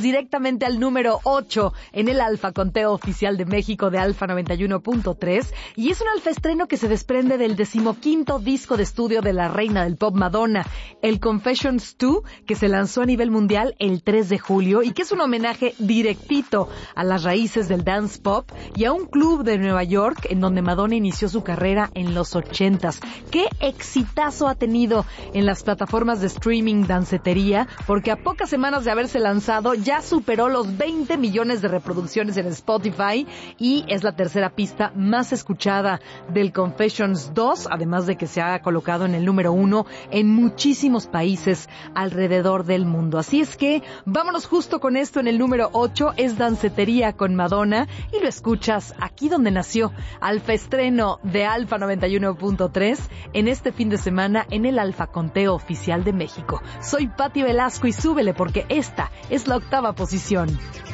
directamente al número 8 en el Alfa Conteo Oficial de México de Alfa 91.3, y es un alfa estreno que se desprende del 15º disco de estudio de la reina del pop Madonna, el Confessions 2, que se lanzó a nivel mundial el 3 de julio y que es un homenaje directito a las raíces del dance pop y a un club de Nueva York en donde Madonna inició su carrera en los 80s. ¡Qué exitazo ha tenido en las plataformas de streaming dancetería! Porque a pocas semanas de haberse lanzado ya superó los 20 millones de reproducciones en Spotify y es la tercera pista más escuchada del Confessions 2, además de que se ha colocado en el número 1 en muchísimos países alrededor del mundo. Así es que vámonos justo con esto en el número 8, es Dancetería con Madonna y lo escuchas aquí donde nació, alfa estreno de Alfa 91.3 en este fin de semana en el Alfa Conteo Oficial de México. Soy Pati Velasco y súbele porque esta es la 8ª posición.